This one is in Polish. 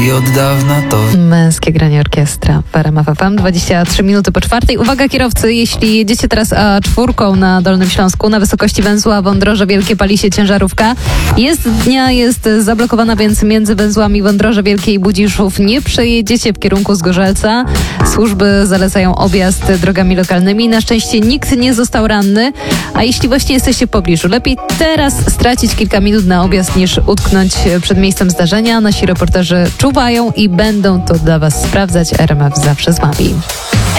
I od dawna to... Męskie granie orkiestra w RMF FM, 23 minuty po 4. Uwaga kierowcy, jeśli jedziecie teraz A4 na Dolnym Śląsku, na wysokości węzła Wądroże Wielkie pali się ciężarówka. Jest zablokowana, więc między węzłami Wądroże Wielkie i Budziszów nie przejedziecie w kierunku Zgorzelca. Służby zalecają objazd drogami lokalnymi. Na szczęście nikt nie został ranny, a jeśli właśnie jesteście w pobliżu, lepiej teraz stracić kilka minut na objazd niż utknąć przed miejscem zdarzenia. Nasi reporterzy czuwają i będą to dla Was sprawdzać. RMF zawsze z wami.